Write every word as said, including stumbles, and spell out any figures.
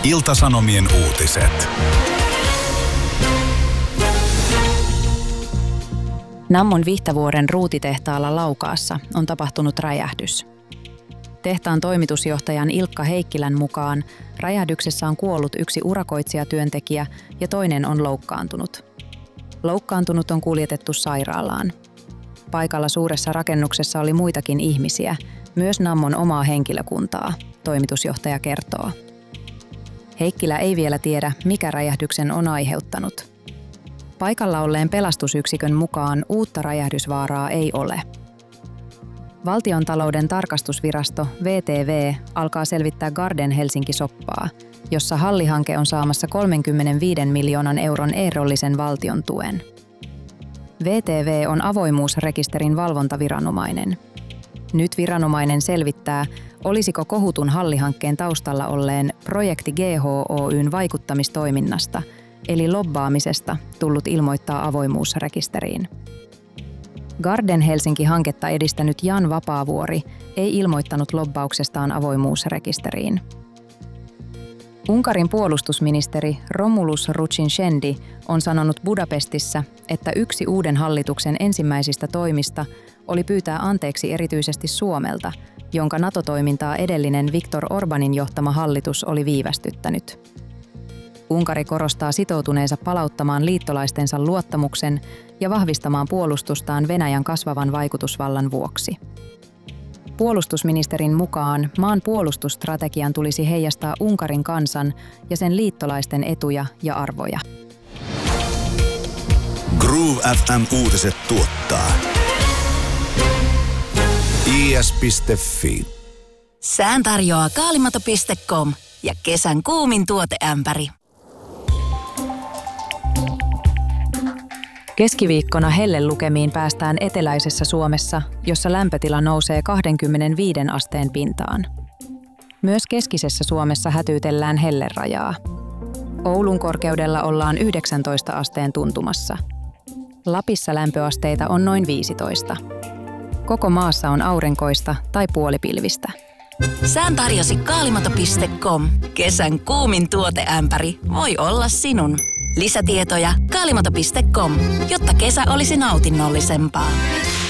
Ilta-Sanomien uutiset. Nammon Vihtavuoren ruutitehtaalla Laukaassa on tapahtunut räjähdys. Tehtaan toimitusjohtajan Ilkka Heikkilän mukaan räjähdyksessä on kuollut yksi urakoitsijatyöntekijä ja toinen on loukkaantunut. Loukkaantunut on kuljetettu sairaalaan. Paikalla suuressa rakennuksessa oli muitakin ihmisiä, myös Nammon omaa henkilökuntaa, toimitusjohtaja kertoo. Heikkilä ei vielä tiedä, mikä räjähdyksen on aiheuttanut. Paikalla olleen pelastusyksikön mukaan uutta räjähdysvaaraa ei ole. Valtiontalouden tarkastusvirasto V T V alkaa selvittää Garden Helsinki-soppaa, jossa hallihanke on saamassa kolmekymmentäviisi miljoonan euron ehdollisen valtion tuen. V T V on avoimuusrekisterin valvontaviranomainen. Nyt viranomainen selvittää, olisiko kohutun hallihankkeen taustalla olleen Projekti G H Oy:n vaikuttamistoiminnasta, eli lobbaamisesta, tullut ilmoittaa avoimuusrekisteriin. Garden Helsinki-hanketta edistänyt Jan Vapaavuori ei ilmoittanut lobbauksestaan avoimuusrekisteriin. Unkarin puolustusministeri Romulus Rutschin-Shendi on sanonut Budapestissa, että yksi uuden hallituksen ensimmäisistä toimista oli pyytää anteeksi erityisesti Suomelta, jonka NATO-toimintaa edellinen Viktor Orbanin johtama hallitus oli viivästyttänyt. Unkari korostaa sitoutuneensa palauttamaan liittolaistensa luottamuksen ja vahvistamaan puolustustaan Venäjän kasvavan vaikutusvallan vuoksi. Puolustusministerin mukaan maan puolustusstrategian tulisi heijastaa Unkarin kansan ja sen liittolaisten etuja ja arvoja. Groove F M-uutiset tuottaa I S piste F I. Sään tarjoaa kaalimato piste com ja kesän kuumin tuoteämpäri. Keskiviikkona hellelukemiin päästään eteläisessä Suomessa, jossa lämpötila nousee kaksikymmentäviisi asteen pintaan. Myös keskisessä Suomessa hätyytellään hellerajaa. Oulun korkeudella ollaan yhdeksäntoista asteen tuntumassa. Lapissa lämpöasteita on noin viisitoista. Koko maassa on aurinkoista tai puolipilvistä. Sään tarjosi kaalimato piste com. Kesän kuumin tuoteämpäri voi olla sinun. Lisätietoja kaalimato piste com, jotta kesä olisi nautinnollisempaa.